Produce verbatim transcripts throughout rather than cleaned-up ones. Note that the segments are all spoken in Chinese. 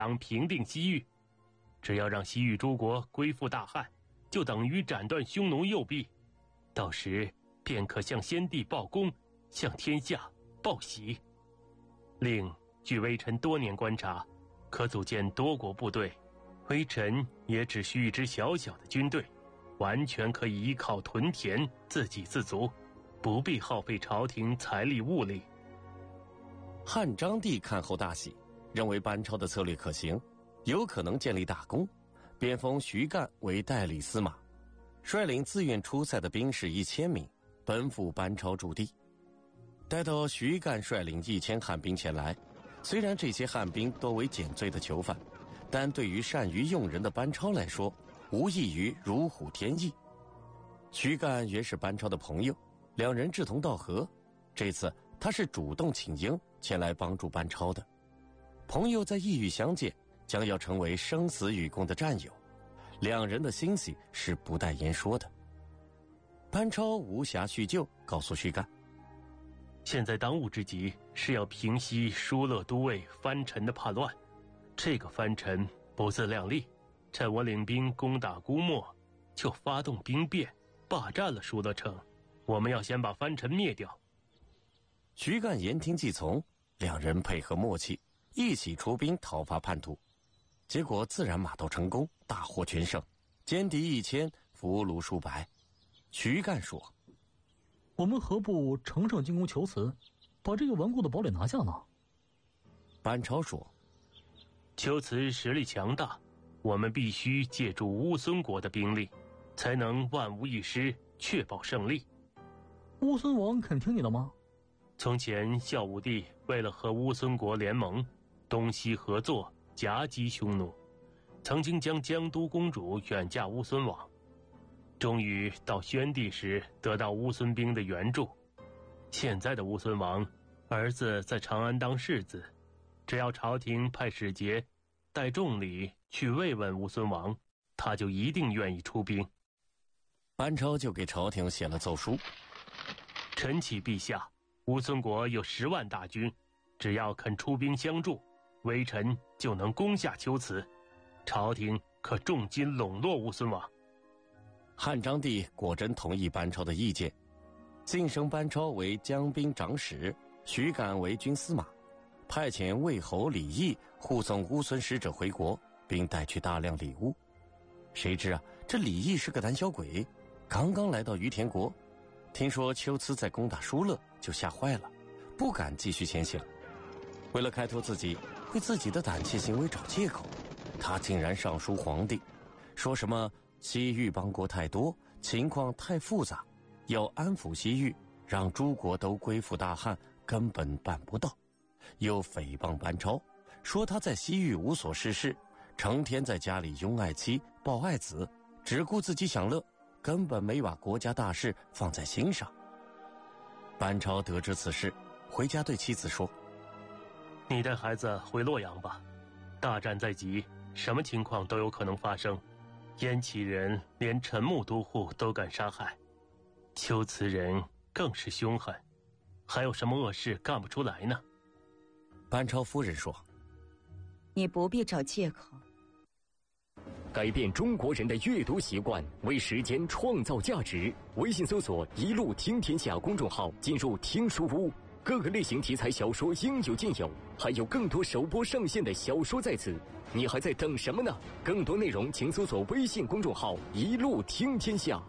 当平定西域。只要让西域诸国归附大汉，就等于斩断匈奴右臂，到时便可向先帝报功，向天下报喜。另据微臣多年观察，可组建多国部队，微臣也只需一支小小的军队，完全可以依靠屯田自给自足，不必耗费朝廷财力物力。 汉章帝看后大喜，认为班超的策略可行，有可能建立大功，便封徐干为代理司马，率领自愿出塞的兵士一千名，奔赴班超驻地。待到徐干率领一千汉兵前来，虽然这些汉兵多为减罪的囚犯，但对于善于用人的班超来说，无异于如虎添翼。徐干原是班超的朋友，两人志同道合，这次他是主动请缨前来帮助班超的。朋友在异域相见，将要成为生死与共的战友，两人的欣喜是不待言说的。班超无暇叙旧，告诉徐干， 现在当务之急是要平息疏勒都尉藩臣的叛乱。这个藩臣不自量力，趁我领兵攻打姑墨，就发动兵变，霸占了疏勒城。我们要先把藩臣灭掉。 徐干言听计从，两人配合默契，一起出兵讨伐叛徒。结果自然马到成功，大获全胜，歼敌一千，俘虏数百。徐干说， 我们何不乘胜进攻求辞，把这个顽固的堡垒拿下呢？ 班超说， 求辞实力强大，我们必须借助乌孙国的兵力，才能万无一失，确保胜利。 乌孙王肯听你的吗？ 从前孝武帝为了和乌孙国联盟，东西合作，夹击匈奴，曾经将江都公主远嫁乌孙王，终于到宣帝时得到乌孙兵的援助。现在的乌孙王儿子在长安当世子，只要朝廷派使节带重礼去慰问乌孙王，他就一定愿意出兵。 班超就给朝廷写了奏书， 臣启陛下，乌孙国有十万大军，只要肯出兵相助，微臣就能攻下龟兹，朝廷可重金笼络乌孙王。 汉章帝果真同意班超的意见，晋升班超为江兵长史，徐干为军司马，派遣魏侯李毅护送乌孙使者回国，并带去大量礼物。谁知啊，这李毅是个胆小鬼，刚刚来到于田国，听说龟兹在攻打疏勒，就吓坏了，不敢继续前行。为了开脱自己，为自己的胆怯行为找借口，他竟然上书皇帝，说什么西域邦国太多，情况太复杂，要安抚西域，让诸国都归附大汉，根本办不到。又诽谤班超，说他在西域无所事事，成天在家里拥爱妻抱爱子，只顾自己享乐，根本没把国家大事放在心上。班超得知此事，回家对妻子说， 你带孩子回洛阳吧，大战在即，什么情况都有可能发生。燕齐人连陈木都护都敢杀害，龟兹人更是凶狠，还有什么恶事干不出来呢？ 班超夫人说， 你不必找借口。 改变中国人的阅读习惯，为时间创造价值。微信搜索一路听天下公众号，进入听书屋，各个类型题材小说应有尽有，还有更多首播上线的小说在此，你还在等什么呢？更多内容请搜索微信公众号一路听天下。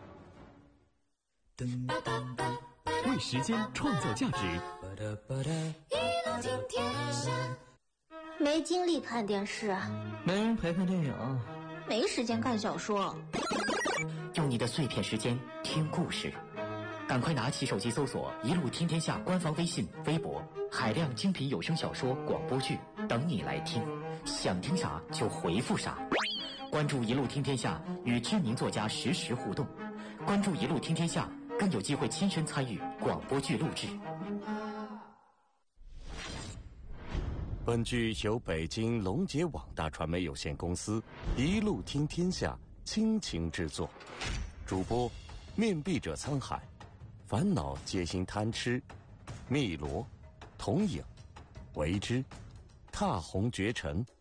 为时间创造价值， 一路听天下。没精力看电视， 没人陪看电影， 没时间看小说， 用你的碎片时间听故事，赶快拿起手机搜索一路听天下官方微信微博，海量精品有声小说广播剧等你来听，想听啥就回复啥。关注一路听天下，与知名作家实时互动，关注一路听天下，更有机会亲身参与广播剧录制。 本剧由北京龙杰网大传媒有限公司一路听天下倾情制作，主播面壁者沧海，烦恼皆因贪吃，汨罗、童影、为之、踏红绝尘。